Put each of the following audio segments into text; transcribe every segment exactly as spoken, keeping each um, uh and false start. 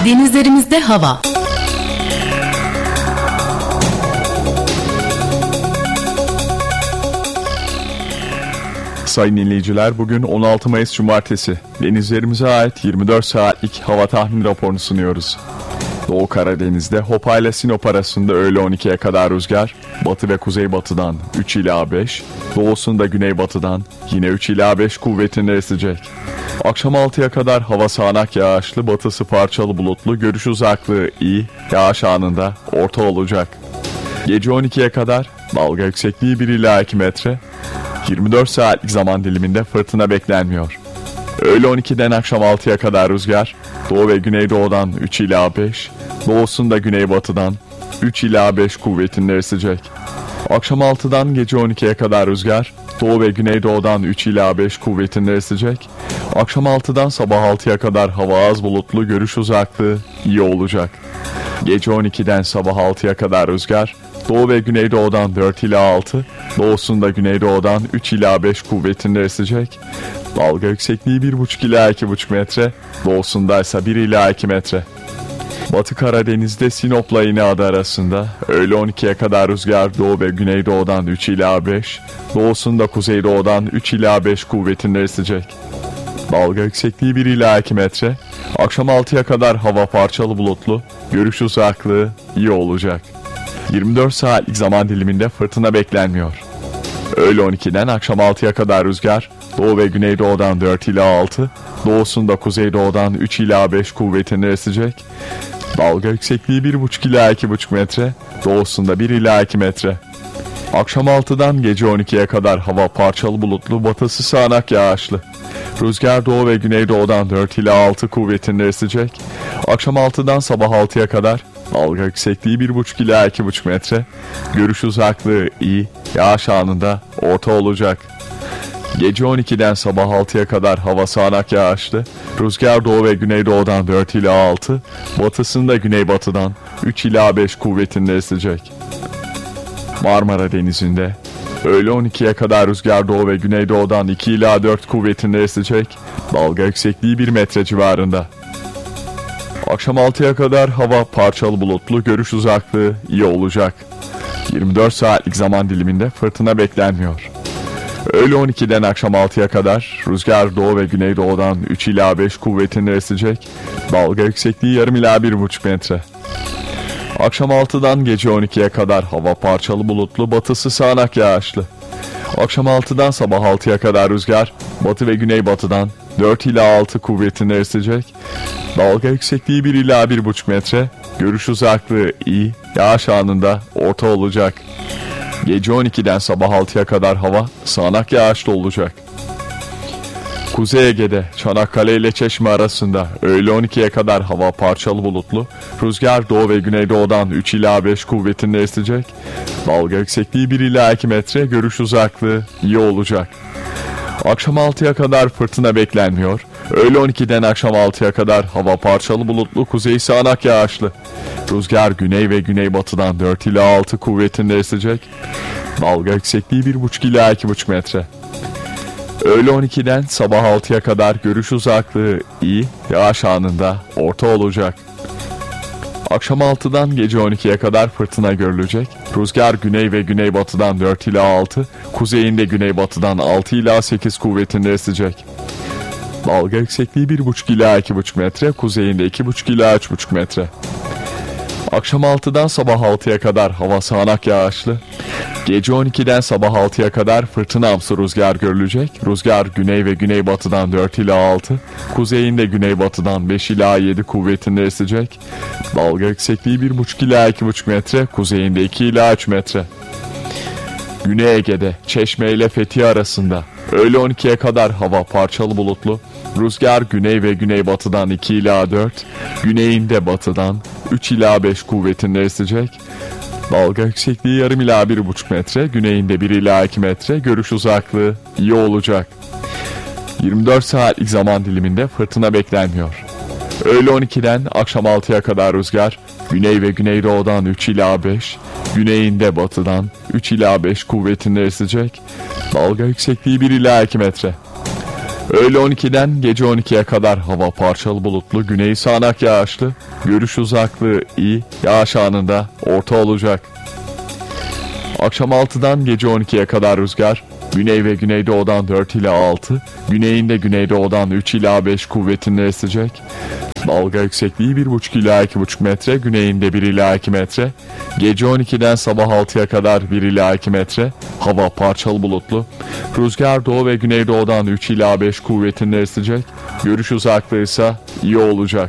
Denizlerimizde hava. Sayın dinleyiciler, bugün on altı Mayıs Cumartesi. Denizlerimize ait yirmi dört saatlik hava tahmin raporunu sunuyoruz. Doğu Karadeniz'de Hopa ile Sinop arasında öğle on ikiye kadar rüzgar, batı ve kuzeybatıdan üç ila beş, doğusunda güneybatıdan yine üç ila beş kuvvetinde esecek. Akşam altıya kadar hava sağanak yağışlı, batısı parçalı bulutlu, görüş uzaklığı iyi, yağış anında orta olacak. Gece on ikiye kadar dalga yüksekliği bir ila iki metre, yirmi dört saatlik zaman diliminde fırtına beklenmiyor. Öğle on ikiden akşam altıya kadar rüzgar, doğu ve güneydoğudan üç ila beş, doğusunda güneybatıdan üç ila beş kuvvetinde esecek. Akşam altıdan gece on ikiye kadar rüzgar, doğu ve güneydoğudan üç ila beş kuvvetinde esecek. Akşam altıdan sabah altıya kadar hava az bulutlu, görüş uzaklığı iyi olacak. Gece on ikiden sabah altıya kadar rüzgar, doğu ve güneydoğudan dört ila altı, doğusunda güneydoğudan üç ila beş kuvvetinde esecek. Dalga yüksekliği bir buçuk ila iki buçuk metre, doğusunda ise bir ila iki metre. Batı Karadeniz'de Sinop'la İnegöl arasında öğle on ikiye kadar rüzgar doğu ve güneydoğudan üç ila beş, doğusunda kuzeydoğudan üç ila beş kuvvetinde esecek. Dalga yüksekliği bir ila iki metre, akşam altıya kadar hava parçalı bulutlu, görüş uzaklığı iyi olacak. yirmi dört saatlik zaman diliminde fırtına beklenmiyor. Öğle on ikiden akşam altıya kadar rüzgar, doğu ve güneydoğudan dört ila altı, doğusunda kuzeydoğudan üç ila beş kuvvetinde esecek. Dalga yüksekliği bir buçuk ila iki buçuk metre, doğusunda bir ila iki metre. Akşam altıdan gece on ikiye kadar hava parçalı bulutlu, batısı sağanak yağışlı. Rüzgar doğu ve güneydoğudan dört ila altı kuvvetinde esecek. Akşam altıdan sabah altıya kadar dalga yüksekliği bir buçuk ila iki buçuk metre, görüş uzaklığı iyi, yağış anında orta olacak. Gece on ikiden sabah altıya kadar hava sağanak yağışlı, rüzgar doğu ve güneydoğudan dört ila altı, batısında güneybatıdan üç ila beş kuvvetinde esecek. Marmara Denizi'nde öğle on ikiye kadar rüzgar doğu ve güneydoğudan iki ila dört kuvvetinde esecek, dalga yüksekliği bir metre civarında. Akşam altıya kadar hava parçalı bulutlu, görüş uzaklığı iyi olacak. yirmi dört saatlik zaman diliminde fırtına beklenmiyor. Öğle on ikiden akşam altıya kadar rüzgar doğu ve güneydoğudan üç ila beş kuvvetinde esecek, dalga yüksekliği yarım ila bir buçuk metre. Akşam altıdan gece on ikiye kadar hava parçalı bulutlu, batısı sağanak yağışlı. Akşam altıdan sabah altıya kadar rüzgar batı ve güneybatıdan dört ila altı kuvvetinde esecek. Dalga yüksekliği bir ila bir buçuk metre, görüş uzaklığı iyi, yağış anında orta olacak. Gece on ikiden sabah altıya kadar hava sağanak yağışlı olacak. Kuzey Ege'de Çanakkale ile Çeşme arasında öğle on ikiye kadar hava parçalı bulutlu, rüzgar doğu ve güneydoğudan üç ila beş kuvvetinde esecek. Dalga yüksekliği bir ila iki metre, görüş uzaklığı iyi olacak. Akşam altıya kadar fırtına beklenmiyor. Öğle on ikiden akşam altıya kadar hava parçalı bulutlu, kuzey sağanak yağışlı. Rüzgar güney ve güneybatıdan dört ila altı kuvvetinde esecek. Dalga yüksekliği bir buçuk ila iki buçuk metre. Öğle on ikiden sabah altıya kadar görüş uzaklığı iyi, yağış anında orta olacak. Akşam altıdan gece on ikiye kadar fırtına görülecek. Rüzgar güney ve güneybatıdan dört ila altı, kuzeyinde güneybatıdan altı ila sekiz kuvvetinde esecek. Dalga yüksekliği bir buçuk ila iki buçuk metre, kuzeyinde iki buçuk ila üç buçuk metre. Akşam altıdan sabah altıya kadar hava sağanak yağışlı. Gece on ikiden sabah altıya kadar fırtınamsı rüzgar görülecek. Rüzgar güney ve güneybatıdan dört ila altı, kuzeyinde güneybatıdan beş ila yedi kuvvetinde esecek. Dalga yüksekliği bir buçuk ila iki buçuk metre, kuzeyinde iki ila üç metre. Güney Ege'de Çeşme ile Fethiye arasında öğle on ikiye kadar hava parçalı bulutlu. Rüzgar güney ve güneybatıdan iki ila dört, güneyinde batıdan üç ila beş kuvvetinde esecek. Dalga yüksekliği yarım ila bir buçuk metre, güneyinde bir ila iki metre, görüş uzaklığı iyi olacak. yirmi dört saatlik zaman diliminde fırtına beklenmiyor. Öğle on ikiden akşam altıya kadar rüzgar güney ve güneydoğudan üç ila beş, güneyinde batıdan üç ila beş kuvvetinde esecek. Dalga yüksekliği bir ila iki metre. Öğle on ikiden gece on ikiye kadar hava parçalı bulutlu, güney sağanak yağışlı, görüş uzaklığı iyi, yağış anında orta olacak. Akşam altıdan gece on ikiye kadar rüzgar, güney ve güneydoğudan dört ila altı, güneyinde güneydoğudan üç ila beş kuvvetinde esecek. Dalga yüksekliği bir buçuk ila iki buçuk metre, güneyinde bir ila iki metre. Gece on ikiden sabah altıya kadar bir ila iki metre. Hava parçalı bulutlu. Rüzgar doğu ve güneydoğudan üç ila beş kuvvetinde esecek. Görüş uzaklığı ise iyi olacak.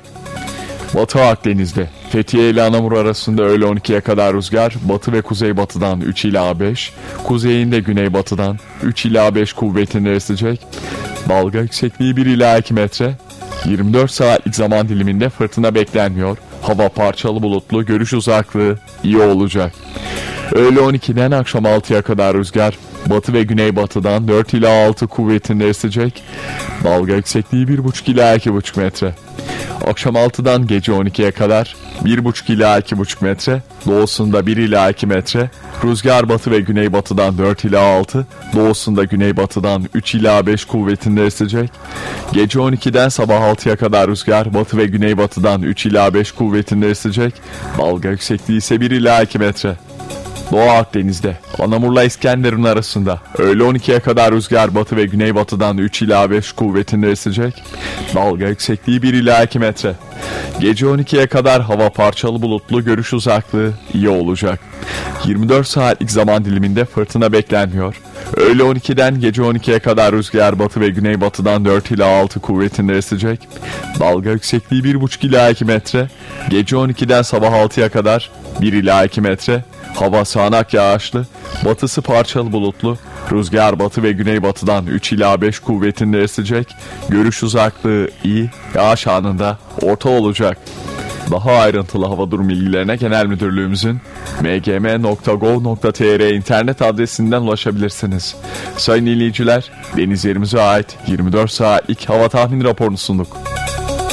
Batı Akdeniz'de Fethiye ile Anamur arasında öğle on ikiye kadar rüzgar, batı ve kuzeybatıdan üç ila beş, kuzeyinde güneybatıdan üç ila beş kuvvetinde esecek. Dalga yüksekliği bir ila iki metre. yirmi dört saatlik zaman diliminde fırtına beklenmiyor. Hava parçalı bulutlu, görüş uzaklığı iyi olacak. Öğle on ikiden akşam altıya kadar rüzgar, batı ve güneybatıdan dört ila altı kuvvetinde esecek. Dalga yüksekliği bir buçuk ila iki buçuk metre. Akşam altıdan gece on ikiye kadar bir buçuk ila iki buçuk metre, doğusunda bir ila iki metre. Rüzgar batı ve güneybatıdan dört ila altı, doğusunda güneybatıdan üç ila beş kuvvetinde esecek. Gece on ikiden sabah altıya kadar rüzgar batı ve güneybatıdan üç ila beş kuvvetinde esecek. Dalga yüksekliği ise bir ila iki metre. Doğu Akdeniz'de Anamur'la İskenderun arasında öğle on ikiye kadar rüzgar batı ve güneybatıdan üç ila beş kuvvetinde esecek. Dalga yüksekliği bir ila iki metre. Gece on ikiye kadar hava parçalı bulutlu, görüş uzaklığı iyi olacak. yirmi dört saatlik zaman diliminde fırtına beklenmiyor. Öğle on ikiden gece on ikiye kadar rüzgar batı ve güneybatıdan dört ila altı kuvvetinde esecek. Dalga yüksekliği bir buçuk ila iki metre. Gece on ikiden sabah altıya kadar bir ila iki metre. Hava sağanak yağışlı, batısı parçalı bulutlu, rüzgar batı ve güneybatıdan üç ila beş kuvvetinde esecek, görüş uzaklığı iyi, yağış anında orta olacak. Daha ayrıntılı hava durum bilgilerine Genel Müdürlüğümüzün m g m nokta gov nokta t r internet adresinden ulaşabilirsiniz. Sayın dinleyiciler, deniz yerimize ait yirmi dört saatlik hava tahmin raporunu sunduk.